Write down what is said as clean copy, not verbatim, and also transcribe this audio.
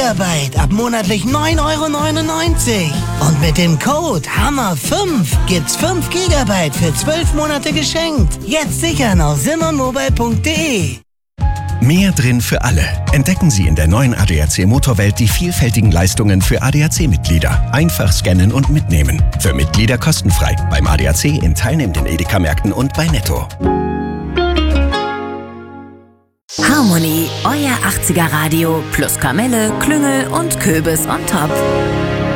Gigabyte ab monatlich 9,99 €. Und mit dem Code HAMMER5 gibt's 5 Gigabyte für 12 Monate geschenkt. Jetzt sichern auf simmonmobile.de. Mehr drin für alle. Entdecken Sie in der neuen ADAC Motorwelt die vielfältigen Leistungen für ADAC-Mitglieder. Einfach scannen und mitnehmen. Für Mitglieder kostenfrei. Beim ADAC in teilnehmenden Edeka-Märkten und bei Netto. Harmony, euer 80er Radio plus Kamelle, Klüngel und Köbis on top.